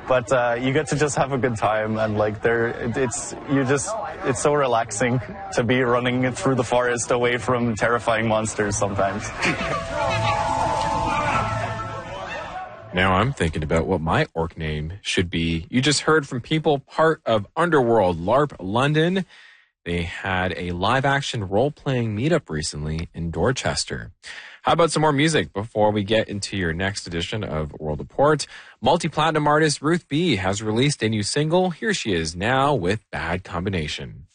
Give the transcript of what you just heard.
but you get to just have a good time, and like it's so relaxing to be running through the forest away from terrifying monsters sometimes. Now I'm thinking about what my orc name should be. You just heard from people part of Underworld LARP London. They had a live-action role-playing meetup recently in Dorchester. How about some more music before we get into your next edition of World Report? Multi-platinum artist Ruth B has released a new single. Here she is now with Bad Combination.